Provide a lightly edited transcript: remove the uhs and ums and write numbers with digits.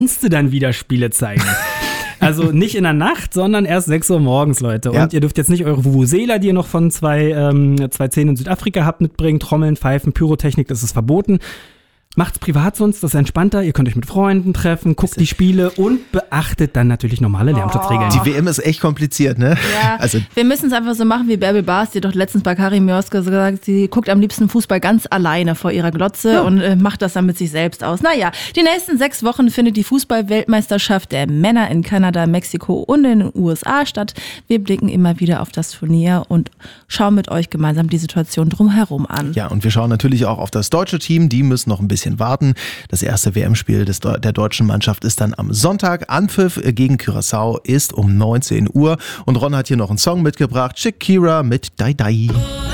kannst du dann wieder Spiele zeigen. Also nicht in der Nacht, sondern erst 6 Uhr morgens, Leute. Und ihr dürft jetzt nicht eure Vuvuzela, die ihr noch von zwei Zähnen in Südafrika habt, mitbringen. Trommeln, Pfeifen, Pyrotechnik, das ist verboten. Macht's privat sonst, das ist entspannter. Ihr könnt euch mit Freunden treffen, guckt die Spiele und beachtet dann natürlich normale Lärmschutzregeln. Die WM ist echt kompliziert, ne? Ja, also wir müssen es einfach so machen wie Bärbel Baas, die doch letztens bei Karim Mioska gesagt, sie guckt am liebsten Fußball ganz alleine vor ihrer Glotze und macht das dann mit sich selbst aus. Naja, die nächsten 6 Wochen findet die Fußball-Weltmeisterschaft der Männer in Kanada, Mexiko und in den USA statt. Wir blicken immer wieder auf das Turnier und schauen mit euch gemeinsam die Situation drumherum an. Ja, und wir schauen natürlich auch auf das deutsche Team. Die müssen noch ein bisschen warten. Das erste WM-Spiel der deutschen Mannschaft ist dann am Sonntag. Anpfiff gegen Curaçao ist um 19 Uhr. Und Ron hat hier noch einen Song mitgebracht. Shakira mit Dai Dai.